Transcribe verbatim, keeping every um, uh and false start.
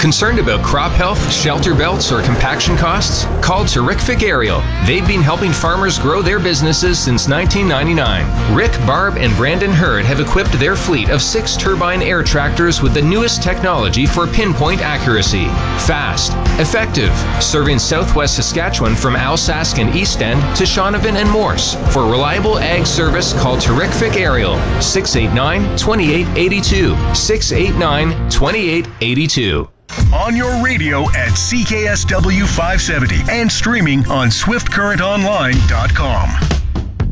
Concerned about crop health, shelter belts, or compaction costs? Call Terrific Aerial. They've been helping farmers grow their businesses since nineteen ninety-nine. Rick, Barb, and Brandon Hurd have equipped their fleet of six turbine air tractors with the newest technology for pinpoint accuracy. Fast, effective, serving southwest Saskatchewan from Alsace and East End to Shaunavon and Morse. For reliable ag service, call Terrific Aerial, six eight nine, two eight eight two, six eight nine, two eight eight two. On your radio at C K S W five seventy and streaming on swift current online dot com.